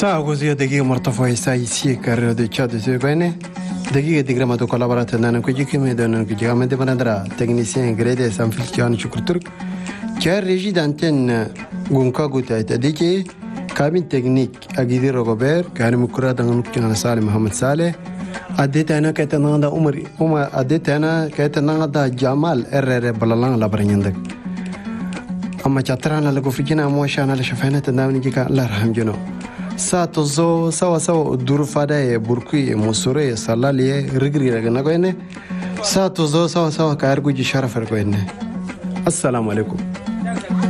Sa così دقيقة مرتفعة ساي سيكر de chat de bene دقيقة دقيقة تو collaborate nana kuji kime don kuji amade banadra technicien grade sam filkian chukurtur car régie d'antenne gunka guta tadiki cabine technique agidi Robert kan mukra dan kana Saleh Mohamed Saleh adeta ana katana da Umar adeta ana katana da Jamal RR balalang labarandak amma chatrana lagu fikina mo shana la shafana tadawni jika Allah rahmjino Sato zo sawa duru fada e burki musure e salali e rigri ragana goene Sato zo sawa kaargu ji sharafar goene Assalamu alaikum